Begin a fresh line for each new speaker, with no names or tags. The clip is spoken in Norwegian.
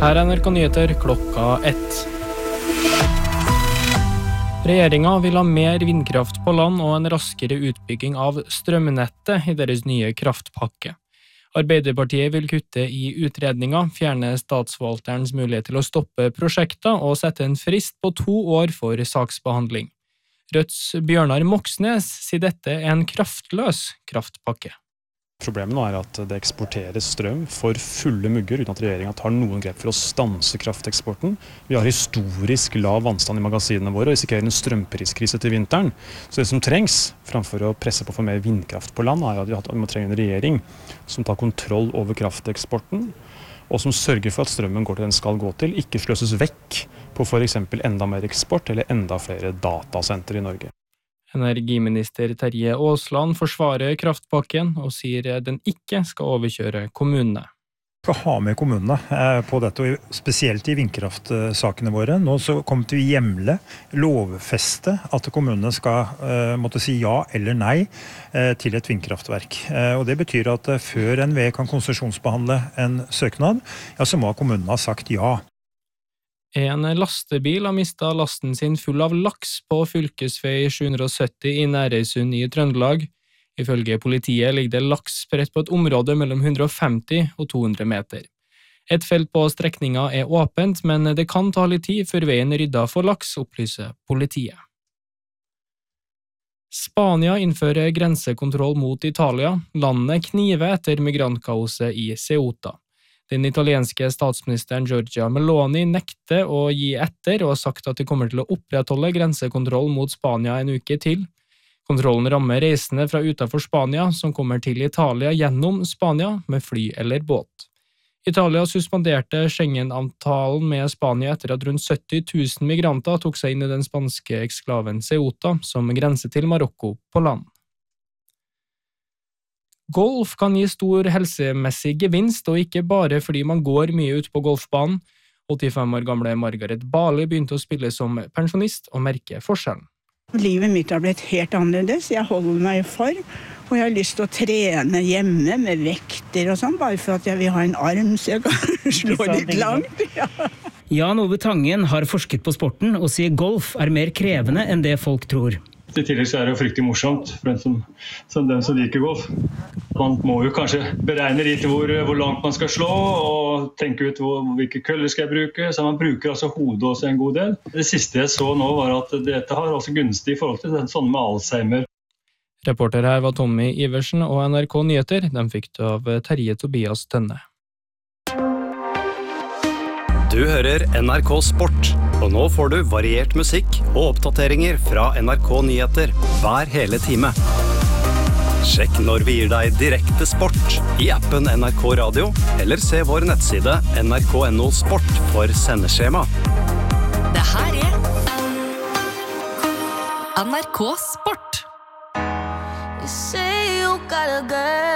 Her NRK Nyheter klokka 1. Regjeringen vil ha mer vindkraft på land og en raskere utbygging av strømnettet i deres nye kraftpakke. Arbeiderpartiet vil kutte i utredninger, fjerne statsforvalterens mulighet til å stoppe prosjekter og sette en frist på 2 år for saksbehandling. Rødts Bjørnar Moxnes sier dette er en kraftløs kraftpakke.
Problemet nå er at det eksporteres strøm for fulle mugger uten at regjeringen tar noen grep for å stanse krafteksporten. Vi har historisk lav vannstand i magasinene våre og risikerer en strømpriskrise til vinteren. Så det som trengs, framfor å presse på for mer vindkraft på land, er at vi må trenge en regjering som tar kontroll over krafteksporten, og som sørger for at strømmen går til den skal gå til, ikke sløses vekk på for eksempel enda mer eksport eller enda flere datasenter i Norge.
Energiminister Terje Aasland forsvarer kraftpakken og sier den ikke skal overkjøre kommunene.
Vi skal ha med kommunene på dette, og spesielt i vindkraftsakene våre. Nå så kommer vi hjemle, lovfeste at kommunene skal måtte si ja eller nei til et vindkraftverk. Og det betyr at før NVE kan konsesjonsbehandle en søknad, ja, så må kommunene ha sagt ja.
En lastebil har mistet lasten sin full av laks på fylkesvei 770 i Nærøysund i Trøndelag. Ifølge politiet ligger det laks spredt på et område mellom 150 og 200 meter. Et felt på strekninga er åpent, men det kan ta litt tid før veien rydda for laks, opplyser politiet. Spania innfører grensekontroll mot Italia. Landet kniver etter migrantkaoset i Ceuta. Den italienske statsministeren Giorgia Meloni nekter å gi etter og har sagt at de kommer til å opprettholde grensekontroll mot Spania en uke til. Kontrollen rammer reisende fra utenfor Spania som kommer til Italia gjennom Spania med fly eller båt. Italia suspenderte Schengen-avtalen med Spania etter at rundt 70 000 migranter tok seg inn i den spanske eksklaven Ceuta, som grenser til Marokko på land. Golf kan gi stor helsemessig gevinst, og ikke bare fordi man går mye ut på golfbanen. 85 år gamle Margaret Bali begynte å spille som pensjonist og merke forskjellen.
Livet mitt har blitt helt annerledes. Jeg holder meg i form, og jeg har lyst til å trene hjemme med vekter og sånn, bare for at jeg vil ha en arm så jeg kan slå litt langt. Ja.
Jan Ove Tangen har forsket på sporten og sier golf er mer krevende enn det folk tror.
I tillegg så er det jo fryktelig morsomt for den som liker golf. Man må jo kanskje beregne litt hvor langt man skal slå, og tenke ut hvilke køller skal jeg bruke, så man bruker altså hodet også en god del. Det siste jeg så nå var at dette har også gunstig i forhold til sånne med Alzheimer.
Reporter her var Tommy Iversen og NRK Nyheter. De fikk det av Terje Tobias Tønne.
Du hører NRK Sport, og nå får du variert musikk og oppdateringer fra NRK Nyheter hver hele time. Sjekk når vi gir deg direkte sport i appen NRK Radio, eller se vår nettside nrk.no sport for sendeskjema.
Det her er NRK Sport. You say you got a girl